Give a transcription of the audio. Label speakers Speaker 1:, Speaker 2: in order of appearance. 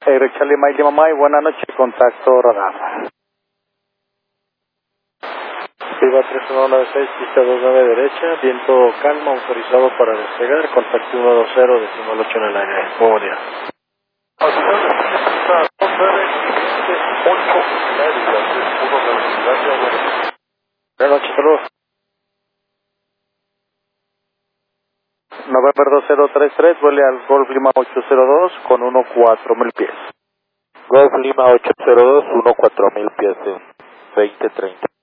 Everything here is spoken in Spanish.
Speaker 1: Charlie Mike Lima Mike, buenas noches, contacto radar. Viva 3196, pista 29 derecha, viento calma, autorizado para despegar, contacto 120, decimal 8 en el aire. Muy buen día. Buenas noches, saludos. November 2033, vuele al Golf Lima 802 con 14000 pies.
Speaker 2: Golf Lima 802, 14000 pies de 2030.